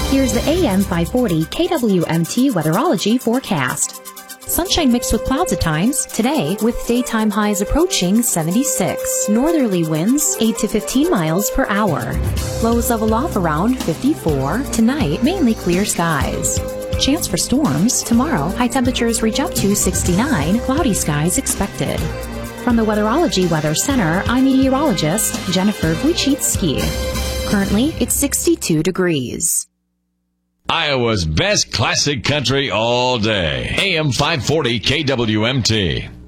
Here's the AM 540 KWMT Weatherology forecast. Sunshine mixed with clouds at times today, with daytime highs approaching 76. Northerly winds 8 to 15 miles per hour. Lows level off around 54. Tonight, mainly clear skies. Chance for storms tomorrow. High temperatures reach up to 69. Cloudy skies expected. From the Weatherology Weather Center, I'm meteorologist Jennifer Wojcicki. Currently, it's 62 degrees. Iowa's best classic country all day. AM 540 KWMT.